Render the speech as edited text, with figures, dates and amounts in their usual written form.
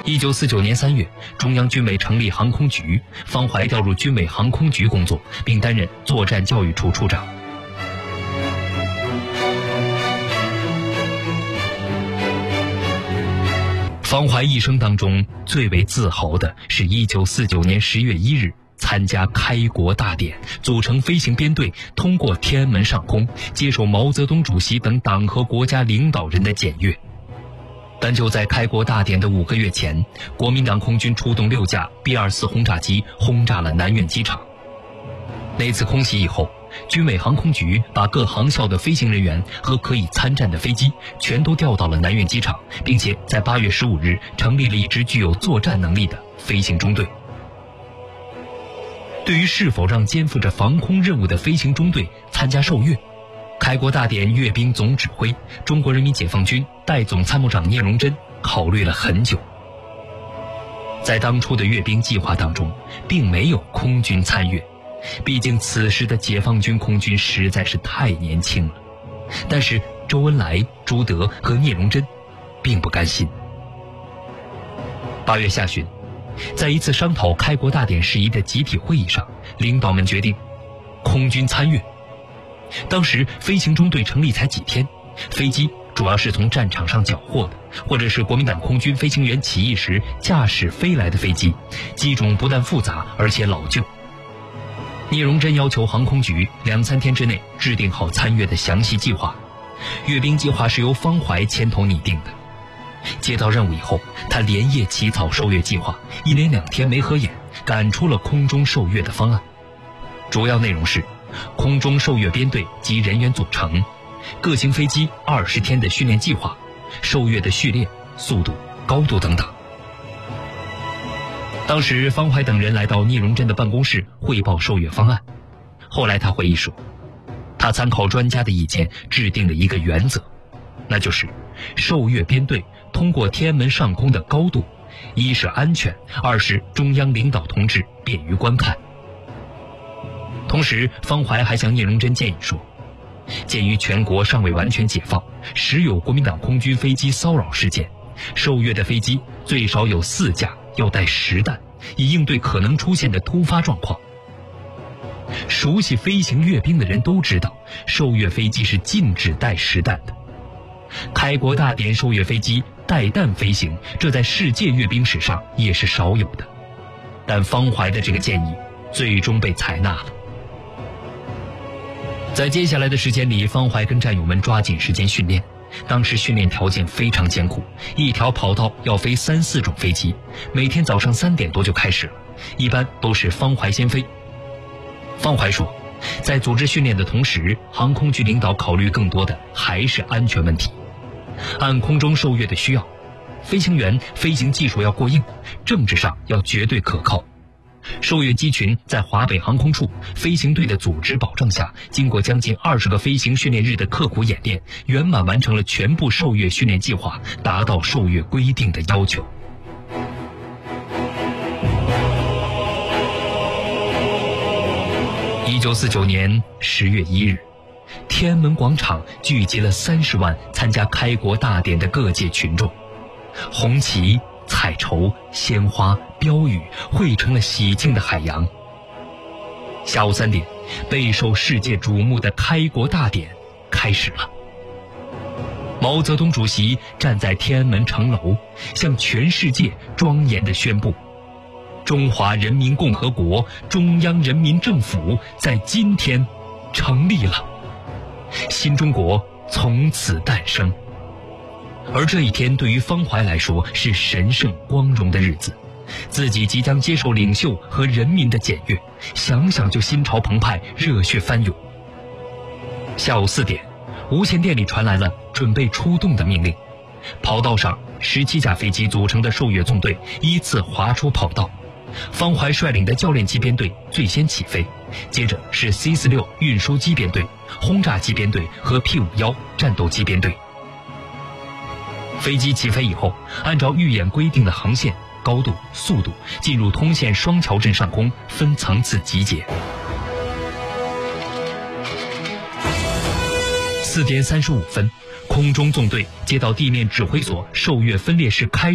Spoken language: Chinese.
1949年3月，中央军委成立航空局，方怀调入军委航空局工作，并担任作战教育处处长。方怀一生当中最为自豪的是1949年10月1日参加开国大典，组成飞行编队，通过天安门上空，接受毛泽东主席等党和国家领导人的检阅。但就在开国大典的5个月前，国民党空军出动6架 B-24轰炸机轰炸了南苑机场。那次空袭以后，军委航空局把各航校的飞行人员和可以参战的飞机全都调到了南苑机场，并且在8月15日成立了一支具有作战能力的飞行中队。对于是否让肩负着防空任务的飞行中队参加受阅，开国大典阅兵总指挥、中国人民解放军代总参谋长聂荣臻考虑了很久。在当初的阅兵计划当中，并没有空军参阅，毕竟此时的解放军空军实在是太年轻了。但是周恩来、朱德和聂荣臻并不甘心。8月下旬，在一次商讨开国大典事宜的集体会议上，领导们决定空军参阅。当时飞行中队成立才几天，飞机主要是从战场上缴获的，或者是国民党空军飞行员起义时驾驶飞来的飞机，机种不但复杂而且老旧。聂荣臻要求航空局2-3天之内制定好参阅的详细计划。阅兵计划是由方怀牵头拟定的。接到任务以后，他连夜起草受阅计划，一连2天没合眼，赶出了空中受阅的方案。主要内容是空中受阅编队及人员组成，各型飞机20天的训练计划，受阅的序列、速度、高度等等。当时方怀等人来到聂荣臻的办公室汇报受阅方案。后来他回忆说，他参考专家的意见，制定了一个原则，那就是受阅编队通过天安门上空的高度，一是安全，二是中央领导同志便于观看。同时方怀还向聂荣臻建议说，鉴于全国尚未完全解放，时有国民党空军飞机骚扰事件，受阅的飞机最少有4架，要带实弹，以应对可能出现的突发状况。熟悉飞行阅兵的人都知道，受阅飞机是禁止带实弹的。开国大典受阅飞机带弹飞行，这在世界阅兵史上也是少有的。但方怀的这个建议最终被采纳了。在接下来的时间里，方怀跟战友们抓紧时间训练。当时训练条件非常艰苦，一条跑道要飞3-4种飞机，每天早上3点多就开始了，一般都是方怀先飞。方怀说，在组织训练的同时，航空局领导考虑更多的还是安全问题。按空中受阅的需要，飞行员飞行技术要过硬，政治上要绝对可靠。受阅机群在华北航空处飞行队的组织保障下，经过将近20个飞行训练日的刻苦演练，圆满完成了全部受阅训练计划，达到受阅规定的要求。1949年10月1日，天安门广场聚集了30万参加开国大典的各界群众，红旗、彩绸、鲜花、标语汇成了喜庆的海洋。下午3点，备受世界瞩目的开国大典开始了。毛泽东主席站在天安门城楼，向全世界庄严地宣布，中华人民共和国中央人民政府在今天成立了，新中国从此诞生。而这一天对于方怀来说是神圣光荣的日子，自己即将接受领袖和人民的检阅，想想就心潮澎湃，热血翻涌。下午4点，无线电里传来了准备出动的命令，跑道上17架飞机组成的受阅纵队依次划出跑道，方怀率领的教练机编队最先起飞，接着是 C-46运输机编队、轰炸机编队和 P-51战斗机编队。飞机起飞以后，按照预演规定的航线、高度、速度，进入通县双桥镇上空分层次集结。4点35分，空中纵队接到地面指挥所受阅分列式开